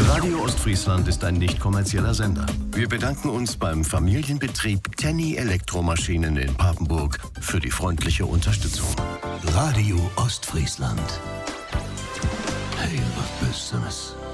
Radio Ostfriesland ist ein nicht kommerzieller Sender. Wir bedanken uns beim Familienbetrieb Tenny Elektromaschinen in Papenburg für die freundliche Unterstützung. Radio Ostfriesland. Hey, was Besseres.